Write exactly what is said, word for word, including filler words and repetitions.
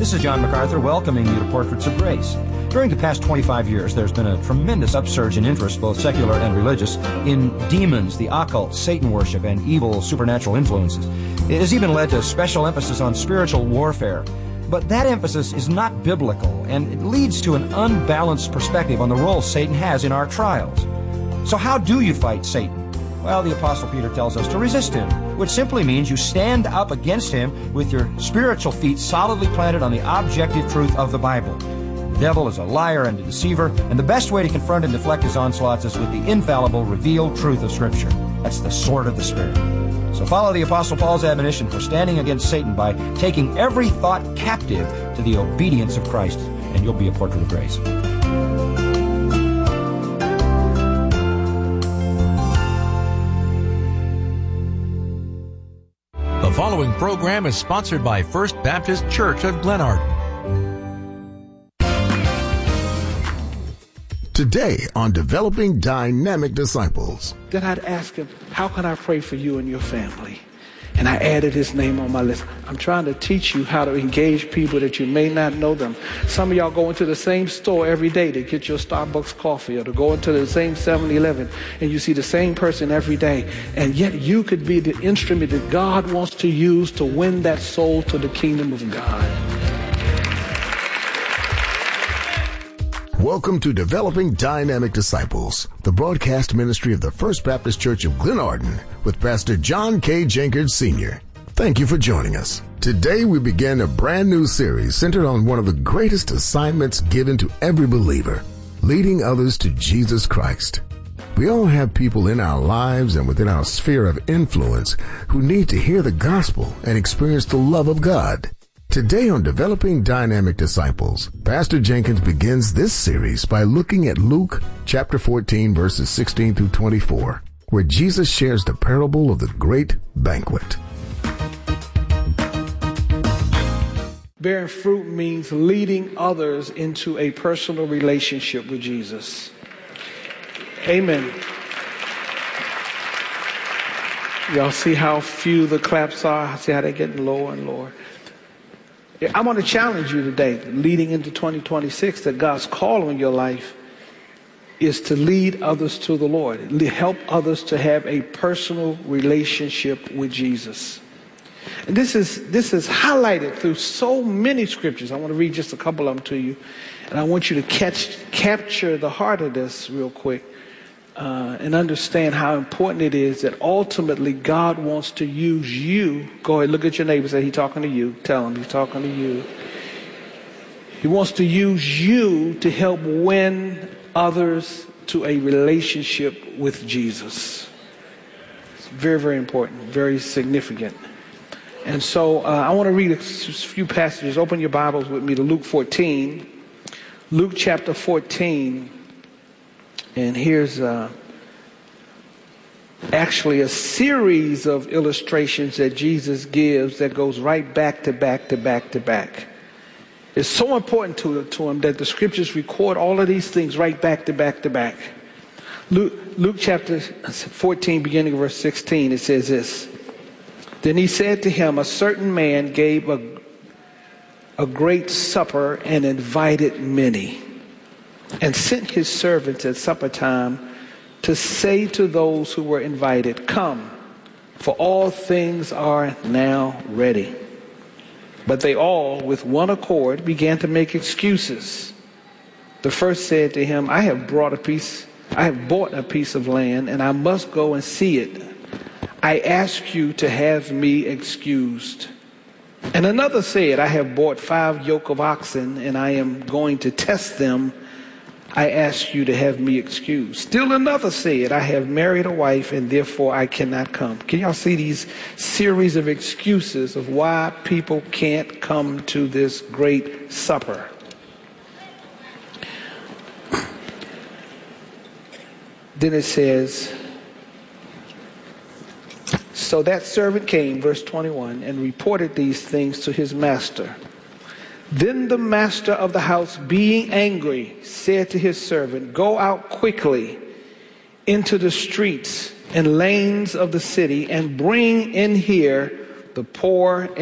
This is John MacArthur welcoming you to Portraits of Grace. During the past twenty-five years, there's been a tremendous upsurge in interest, both secular and religious, in demons, the occult, Satan worship, and evil supernatural influences. It has even led to special emphasis on spiritual warfare. But that emphasis is not biblical, and it leads to an unbalanced perspective on the role Satan has in our trials. So how do you fight Satan? Well, the Apostle Peter tells us to resist him, which simply means you stand up against him with your spiritual feet solidly planted on the objective truth of the Bible. The devil is a liar and a deceiver, and the best way to confront and deflect his onslaughts is with the infallible, revealed truth of Scripture. That's the sword of the Spirit. So follow the Apostle Paul's admonition for standing against Satan by taking every thought captive to the obedience of Christ, and you'll be a portrait of grace. The following program is sponsored by First Baptist Church of Glenarden. Today on Developing Dynamic Disciples. Then I'd ask him, how can I pray for you and your family? And I added his name on my list. I'm trying to teach you how to engage people that you may not know them. Some of y'all go into the same store every day to get your Starbucks coffee, or to go into the same seven eleven, and you see the same person every day. And yet you could be the instrument that God wants to use to win that soul to the kingdom of God. Welcome to Developing Dynamic Disciples, the broadcast ministry of the First Baptist Church of Glenarden with Pastor John K. Jenkins, Senior Thank you for joining us. Today we begin a brand new series centered on one of the greatest assignments given to every believer, leading others to Jesus Christ. We all have people in our lives and within our sphere of influence who need to hear the gospel and experience the love of God. Today on Developing Dynamic Disciples, Pastor Jenkins begins this series by looking at Luke chapter fourteen, verses sixteen through twenty-four, where Jesus shares the parable of the great banquet. Bearing fruit means leading others into a personal relationship with Jesus. Amen. Y'all see how few the claps are? See how they're getting lower and lower? I want to challenge you today, leading into twenty twenty-six, that God's call on your life is to lead others to the Lord, help others to have a personal relationship with Jesus. And this is this is highlighted through so many scriptures. I want to read just a couple of them to you, and I want you to catch capture the heart of this real quick. Uh, and understand how important it is that ultimately God wants to use you. Go ahead, look at your neighbor, say, he's talking to you. Tell him he's talking to you. He wants to use you to help win others to a relationship with Jesus. It's very, very important, very significant. And so uh, I want to read a few passages. Open your Bibles with me to Luke fourteen. Luke chapter fourteen. And here's uh, actually a series of illustrations that Jesus gives that goes right back to back to back to back. It's so important to, to him that the scriptures record all of these things right back to back to back. Luke, Luke chapter fourteen, beginning of verse sixteen, it says this. Then he said to him, a certain man gave a, a great supper and invited many, and sent his servants at supper time to say to those who were invited, come, for all things are now ready. But they all, with one accord, began to make excuses. The first said to him, I have brought a piece, I have bought a piece of land, and I must go and see it. I ask you to have me excused. And another said, I have bought five yoke of oxen, and I am going to test them. I ask you to have me excused. Still another said, I have married a wife, and therefore I cannot come. Can y'all see these series of excuses of why people can't come to this great supper? Then it says, so that servant came, verse twenty-one, and reported these things to his master. Then the master of the house, being angry, said to his servant, go out quickly into the streets and lanes of the city and bring in here the poor